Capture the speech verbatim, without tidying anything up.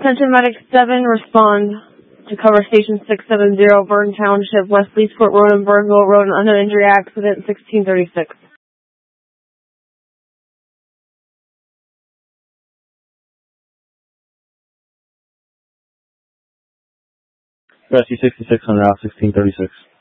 Attention Medic seven, respond to cover Station six seven zero, Burton Township, West Leesport Road and Burnville Road, an unknown injury accident, sixteen thirty-six. Rescue sixty-six on Route sixteen thirty-six.